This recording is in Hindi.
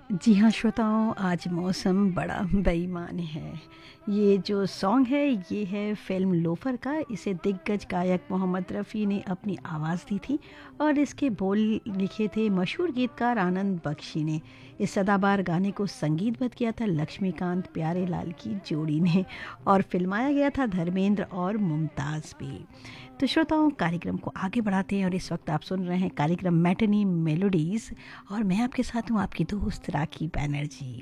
जी हाँ श्रोताओं, आज मौसम बड़ा बेईमान है। ये जो सॉन्ग है ये है फ़िल्म लोफर का। इसे दिग्गज गायक मोहम्मद रफ़ी ने अपनी आवाज़ दी थी और इसके बोल लिखे थे मशहूर गीतकार आनंद बख्शी ने। इस सदाबहार गाने को संगीतबद्ध किया था लक्ष्मीकांत प्यारेलाल की जोड़ी ने और फिल्माया गया था धर्मेंद्र और मुमताज़ भी। तो श्रोताओं, कार्यक्रम को आगे बढ़ाते हैं और इस वक्त आप सुन रहे हैं कार्यक्रम मैटनी मेलोडीज़ और मैं आपके साथ हूँ, आपकी दोस्त राखी बैनर्जी।